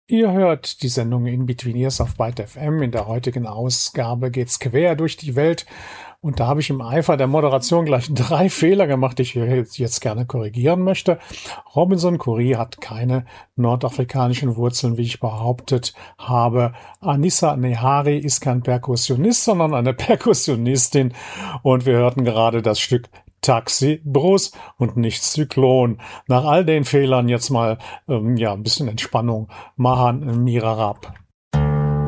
Ihr hört die Sendung In Between Years auf Byte FM. In der heutigen Ausgabe geht's quer durch die Welt. Und da habe ich im Eifer der Moderation gleich 3 Fehler gemacht, die ich jetzt gerne korrigieren möchte. Robinson Curry hat keine nordafrikanischen Wurzeln, wie ich behauptet habe. Anissa Nehari ist kein Perkussionist, sondern eine Perkussionistin. Und wir hörten gerade das Stück Taxi Brus und nicht Zyklon. Nach all den Fehlern jetzt mal ein bisschen Entspannung. Mahan Mirarab.